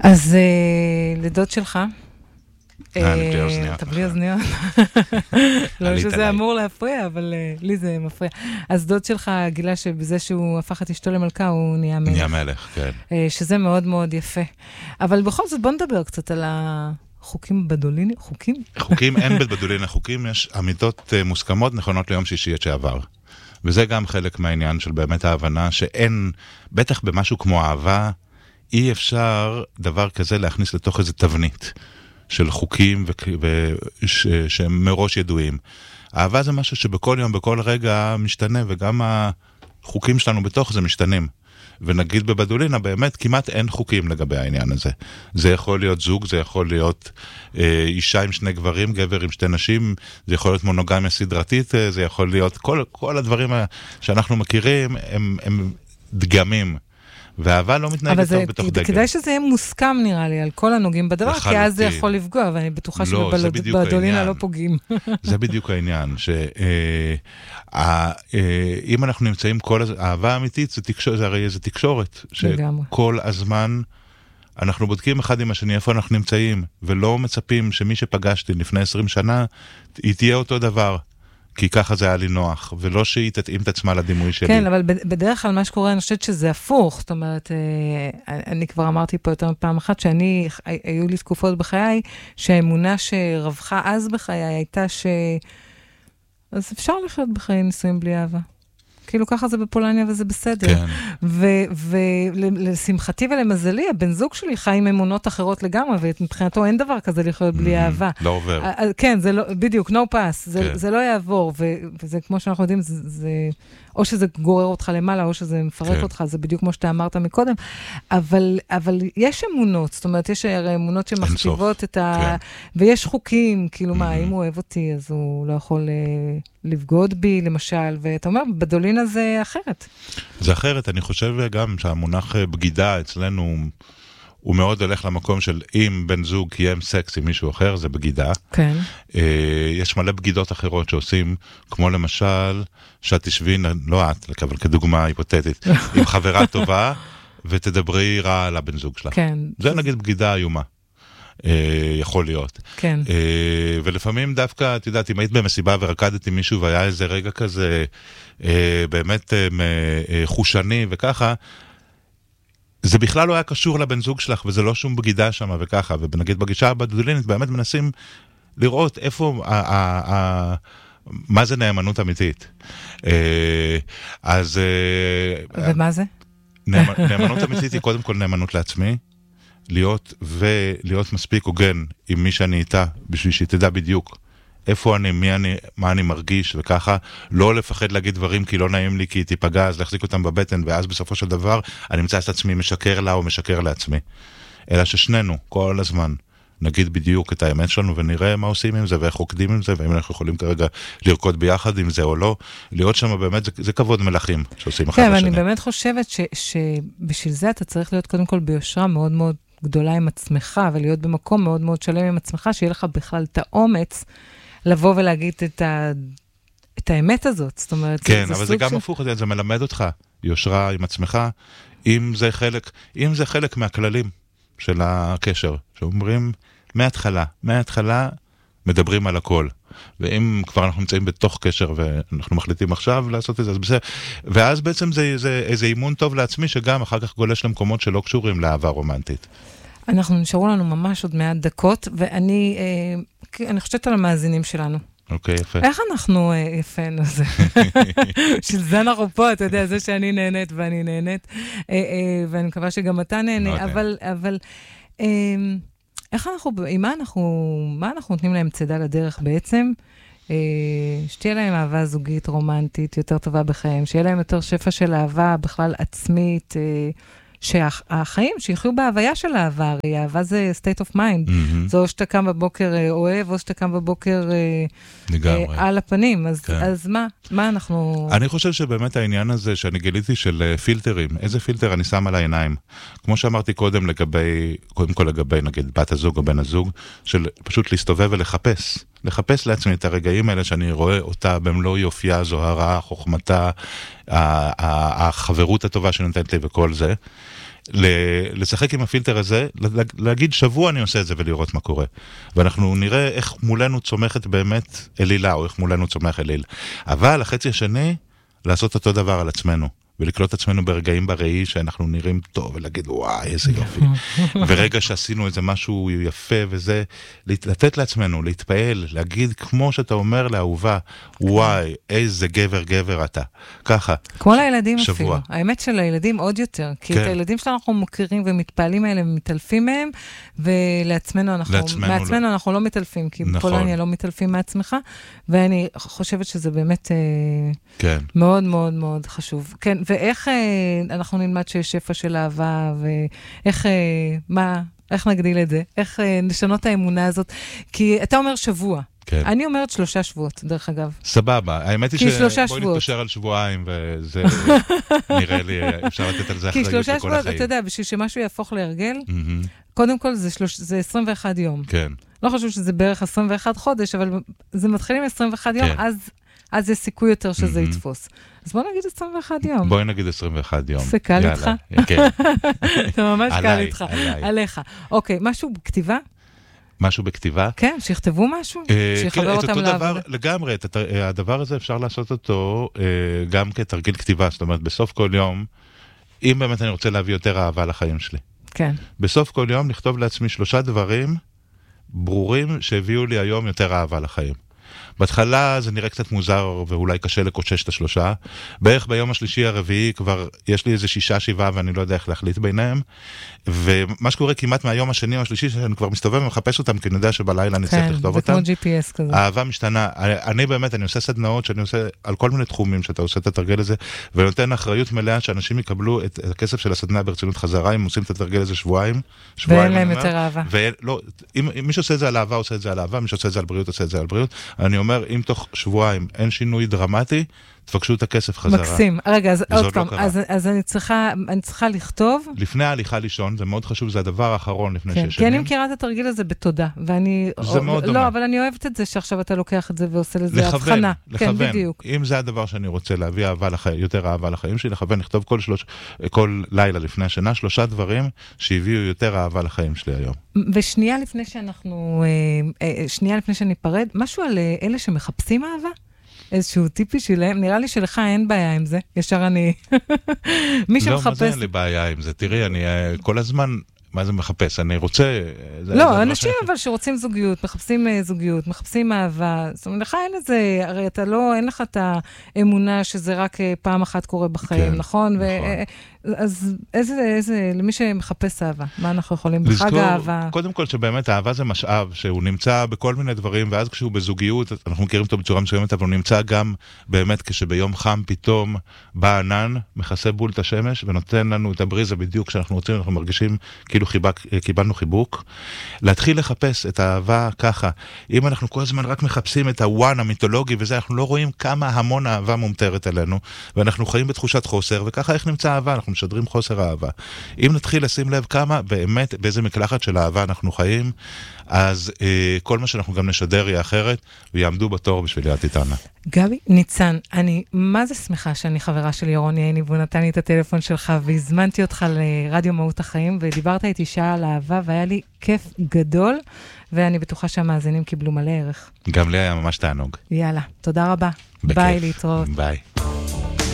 אז לדוד שלך, אני בלי אוזניות. אתה בלי אוזניות? לא שזה אמור להפריע, אבל לי זה מפריע. אז דוד שלך גילה שבזה שהוא הפך את אשתו למלכה, הוא נהיה מלך. נהיה מלך, כן. שזה מאוד מאוד יפה. אבל בכל זאת, בוא נדבר קצת על החוקים בדולין. חוקים? חוקים אין בדולין. החוקים יש אמיתות מוסכמות נכונות ליום שישי שעבר. וזה גם חלק מהעניין של באמת ההבנה שאין, בטח במשהו כמו אהבה, אי אפשר דבר כזה להכניס לתוך איזה תבנית של חוקים שהם מראש ידועים. אהבה זה משהו שבכל יום, בכל רגע משתנה, וגם החוקים שלנו בתוך זה משתנים. ונגיד בבדולינה, באמת כמעט אין חוקים לגבי העניין הזה. זה יכול להיות זוג, זה יכול להיות אישה עם שני גברים, גבר עם שתי נשים, זה יכול להיות מונוגמיה סדרתית, זה יכול להיות, כל הדברים שאנחנו מכירים הם דגמים. והאהבה לא מתנהגת טוב בתוך דגל. כדאי שזה יהיה מוסכם נראה לי על כל הנוגעים בדבר, כי אז זה יכול לפגוע, ואני בטוחה שבבדולינה לא פוגעים. זה בדיוק העניין, שאם אנחנו נמצאים האהבה האמיתית, זה הרי איזו תקשורת, שכל הזמן אנחנו בודקים אחד עם השני איפה אנחנו נמצאים, ולא מצפים שמי שפגשתי לפני 20 שנה, היא תהיה אותו דבר. כי ככה זה היה לי נוח, ולא שהיא תתאים את עצמה לדימוי שלי. כן, אבל בדרך כלל מה שקורה, אני חושבת שזה הפוך. זאת אומרת, אני כבר אמרתי פה יותר מפעם אחת, היו לי תקופות בחיי, שהאמונה שרווחה אז בחיי הייתה אז אפשר לחיות בחיי נישואים בלי אהבה. כאילו ככה זה בפולניה וזה בסדר. כן. ולשמחתי ולמזלי, הבן זוג שלי חי עם אמונות אחרות לגמרי, ומבחינתו אין דבר כזה לחיות בלי אהבה. לא עובר. כן, זה לא, בדיוק, no pass, זה לא יעבור, וזה כמו שאנחנו יודעים, או שזה גורר אותך למעלה, או שזה מפרק אותך, זה בדיוק כמו שאתה אמרת מקודם, אבל יש אמונות, זאת אומרת, יש אמונות שמכתיבות את ויש חוקים, כאילו מה, אם הוא אוהב אותי, אז הוא לא יכול לבגוד בי, למשל, ואתה אומר, בדולינה זה אחרת. זה אחרת, אני חושב גם שהמונח בגידה אצלנו הוא מאוד הולך למקום של אם בן זוג קיים סקס עם מישהו אחר, זה בגידה. כן. יש מלא בגידות אחרות שעושים, כמו למשל, שאת תשבי, לא את, אבל כדוגמה היפותטית, עם חברה טובה, ותדברי רע על הבן זוג שלך. כן. זה נגיד בגידה איומה. יכול להיות. כן. ולפעמים דווקא, את יודעת, אם היית במסיבה ורקדת עם מישהו, והיה איזה רגע כזה, באמת חושני וככה, זה בכלל לא היה קשור לבן זוג שלך, וזה לא שום בגידה שם וככה, ונגיד בגישה הבדולינית, באמת מנסים לראות איפה, מה זה נאמנות אמיתית. אז... ומה זה? נאמנות אמיתית היא קודם כל נאמנות לעצמי, להיות מספיק הוגן עם מי שאני איתה, בשביל שהיא תדע בדיוק איפה אני, מה אני מרגיש וככה, לא לפחד להגיד דברים כי לא נעים לי, כי היא תיפגע, אז להחזיק אותם בבטן, ואז בסופו של דבר אני אמצא את עצמי משקר לה או משקר לעצמי. אלא ששנינו, כל הזמן, נגיד בדיוק את האמת שלנו, ונראה מה עושים עם זה, ואיך רוקדים עם זה, ואם אנחנו יכולים כרגע לרקוד ביחד עם זה או לא, להיות שם באמת, זה כבוד מלאכים שעושים אחד לשני. כן, אני באמת חושבת שבשביל זה אתה צריך להיות קודם כל ביושרה מאוד מאוד גדולה עם עצמך, ולהיות במקום מאוד מאוד שלם עם עצמך, שיהיה לך בכלל את האומץ לבוא ולהגיד את האמת הזאת. זאת אומרת, כן, אבל זה גם הפוך, זה מלמד אותך יושרה עם עצמך, אם זה חלק מהכללים של הקשר, שאומרים מההתחלה מדברים על הכל. ואם כבר אנחנו נמצאים בתוך קשר ואנחנו מחליטים עכשיו לעשות את זה, אז בסדר. ואז בעצם זה איזה אימון טוב לעצמי, שגם אחר כך גולש למקומות שלא קשורים לאהבה רומנטית. אנחנו נשארו לנו ממש עוד מעט דקות, ואני חושבת על המאזינים שלנו. אוקיי, יפה. איך אנחנו יפנו זה? של זה אנחנו פה, אתה יודע, זה שאני נהנית ואני נהנית, ואני מקווה שגם אתה נהנה, אבל איך מה אנחנו נותנים להם צדה לדרך בעצם? שתהיה להם אהבה זוגית, רומנטית, יותר טובה בחיים, שיהיה להם יותר שפע של אהבה בכלל עצמית, שהחיים, שיחיו בהוויה של האהבה, הרי האהבה זה state of mind, זה או שאתה קם בבוקר אוהב, או שאתה קם בבוקר על הפנים, אז מה אנחנו... אני חושב שבאמת העניין הזה שאני גיליתי של פילטרים, איזה פילטר אני שם על העיניים, כמו שאמרתי קודם קודם כל לגבי נגיד בת הזוג או בן הזוג, של פשוט להסתובב לחפש לעצמי את הרגעים האלה שאני רואה אותה במלוא יופייה, זוהרה, חוכמתה, החברות הטובה שנותנת לי וכל זה. לשחק עם הפילטר הזה, להגיד שבוע אני עושה את זה ולראות מה קורה. ואנחנו נראה איך מולנו צומחת באמת אלילה, או איך מולנו צומח אליל. אבל החצי השני, לעשות אותו דבר על עצמנו. ולקלוט עצמנו ברגעים בראי שאנחנו נראים טוב, ולהגיד, וואי, איזה יופי. ורגע שעשינו איזה משהו יפה וזה, לתת לעצמנו, להתפעל, להגיד כמו שאתה אומר לאהובה, וואי, איזה גבר אתה. ככה. כמו לילדים אפילו. האמת של הילדים עוד יותר. כי את הילדים שלנו אנחנו מוכרים ומתפעלים האלה ומתעלפים מהם, ולעצמנו אנחנו לא מתעלפים, כי פולניה לא מתעלפים מעצמך, ואני חושבת שזה באמת מאוד מאוד מאוד חשוב. כן, ואיך אנחנו נלמד שיש שפע של אהבה, ואיך, איך נגדיל את זה? איך נשנות את האמונה הזאת? כי אתה אומר שבוע. כן. אני אומרת 3 שבועות, דרך אגב. סבבה. האמת היא שבואי נתפשר על שבועיים, וזה נראה לי, אפשר לתת על זה אחריות לכל החיים. כי 3 שבועות, אתה יודע, בשביל שמשהו יהפוך להרגל, קודם כל זה 21 יום. כן. לא חשוב שזה בערך 21 חודש, אבל זה מתחיל עם 21 יום, אז יש סיכוי יותר שזה יתפוס. אז בוא נגיד 21 יום. בואי נגיד 21 יום. זה קל איתך? כן. זה ממש קל איתך. עליך. אוקיי, משהו בכתיבה? משהו בכתיבה? כן, שיכתבו משהו? שיחבר אותם לעבודה? לגמרי, הדבר הזה אפשר לעשות אותו גם כתרגיל כתיבה. זאת אומרת, בסוף כל יום, אם באמת אני רוצה להביא יותר אהבה לחיים שלי. כן. בסוף כל יום לכתוב לעצמי 3 דברים ברורים שהביאו לי היום יותר אהבה לחיים. בהתחלה זה נראה קצת מוזר ואולי קשה לקושש את 3. בערך ביום השלישי הרביעי כבר יש לי איזה 6-7 ואני לא יודע איך להחליט ביניהם. ומה שקורה כמעט מהיום השני או השלישי שאני כבר מסתובב ומחפש אותם כי אני יודע שבלילה אני צריך לכתוב אותם. כן, זה כמו GPS כזה. האהבה משתנה. אני באמת, אני עושה סדנאות שאני עושה על כל מיני תחומים שאתה עושה את התרגל הזה ונותן אחריות מלאה שאנשים יקבלו את הכסף של הסדנה ברצינות חזרה אם עושים את התרגל הזה שבועיים. ואין להם יותר אהבה. לא, מי שעושה את זה על אהבה עושה את זה על אהבה, מי שעושה את זה על בריאות עושה את זה על בריאות. אני אומר, אם תוך שבועיים אין שינוי דרמטי, תפגשו את הכסף חזרה. מקסים. רגע, אז עוד פעם, אז אני צריכה לכתוב. לפני ההליכה לישון, זה מאוד חשוב, זה הדבר האחרון לפני 6 שנים. כי אני מכירה את התרגל הזה בתודה, ואני... זה מאוד דומה. לא, אבל אני אוהבת את זה שעכשיו אתה לוקח את זה ועושה לזה הבחנה. לכוון. כן, בדיוק. אם זה הדבר שאני רוצה להביא יותר אהבה לחיים שלי, לכוון, לכתוב כל לילה לפני השינה, 3 דברים שהביאו יותר אהבה לחיים שלי היום. ושנייה לפני שניפרד, משהו על אלה שמחפשים אהבה? איזשהו טיפי שלהם, נראה לי שלך אין בעיה עם זה, ישר אני... מי שמחפש... לא, מה זה אין לי בעיה עם זה? תראי, אני כל הזמן, מה זה מחפש? אני רוצה... לא, אנשים אבל שרוצים זוגיות, מחפשים זוגיות, מחפשים אהבה, זאת אומרת, לך אין איזה, הרי אתה לא, אין לך את האמונה שזה רק פעם אחת קורה בחיים, נכון? אז איזה, למי שמחפש אהבה, מה אנחנו יכולים בחג האהבה? קודם כל שבאמת האהבה זה משאב, שהוא נמצא בכל מיני דברים, ואז כשהוא בזוגיות, אנחנו מכירים אותו בצורה מסוימת, אבל הוא נמצא גם באמת כשביום חם פתאום בא ענן, מכסה בול את השמש, ונותן לנו את הבריזה בדיוק כשאנחנו רוצים, אנחנו מרגישים כאילו קיבלנו חיבוק. להתחיל לחפש את האהבה ככה. אם אנחנו כל הזמן רק מחפשים את הוואן המיתולוגי וזה, אנחנו לא רואים כמה המון אהבה מומתרת עלינו, ואנחנו חיים בתחושת חוסר, וככה איך נמצא אהבה? אנחנו משדרים חוסר אהבה. אם נתחיל לשים לב כמה באמת באיזה מקלחת של אהבה אנחנו חיים, אז כל מה שאנחנו גם נשדר יהיה אחרת, ויעמדו בתור בשביל להיות איתנו. גבי, ניצן, אני מה זה שמחה שאני חברה של ירון יעני, והוא נתן לי את הטלפון שלך, והזמנתי אותך לרדיו מהות החיים, ודיברת איתי שעה על אהבה, והיה לי כיף גדול, ואני בטוחה שהמאזינים קיבלו מלא ערך. גם לי היה ממש תענוג. יאללה, תודה רבה. בכיף. ביי, להתראות. ביי.